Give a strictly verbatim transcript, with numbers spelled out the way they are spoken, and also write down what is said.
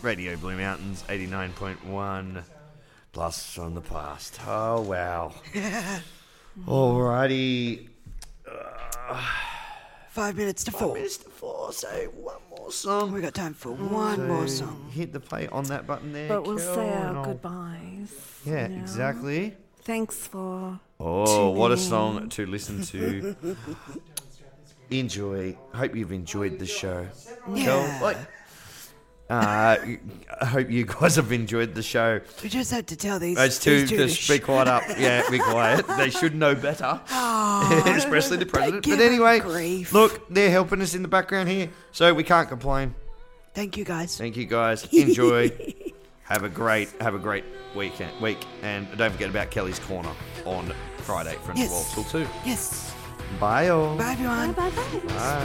Radio Blue Mountains, eighty-nine point one. Blast from the past. Oh, wow. Alrighty. Uh, Five minutes to five four. minutes to four, so one more song. We got time for one So more song. Hit the play on that button there, But we'll Kel, say and our I'll- goodbyes. Yeah, you know? exactly. Thanks for Oh, what a tuning song in. to listen to. Enjoy. Hope you've enjoyed the show. Yeah. Kel, like, uh, I hope you guys have enjoyed the show. We just had to tell these. Those two, these two to just sh- be quiet up. Yeah, be quiet. They should know better, Oh, especially the president. give But anyway, him grief. look, they're helping us in the background here, so we can't complain. Thank you, guys. Thank you, guys. Enjoy. have a great, have a great weekend, week, and don't forget about Kelly's Corner on Friday from Yes. twelve till two. Yes. Bye, all. Bye, everyone. Bye bye bye. Bye.